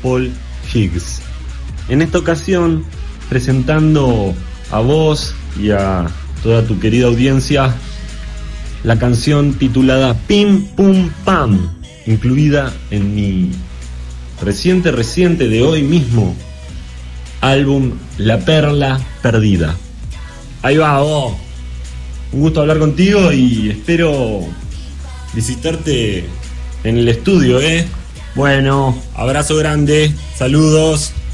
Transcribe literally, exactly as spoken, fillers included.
Paul Higgs. En esta ocasión, presentando a vos y a toda tu querida audiencia la canción titulada Pim Pum Pam, incluida en mi reciente, reciente de hoy mismo álbum La Perla Perdida. Ahí va vos. Un gusto hablar contigo y espero visitarte en el estudio, ¿eh? Bueno, abrazo grande, saludos.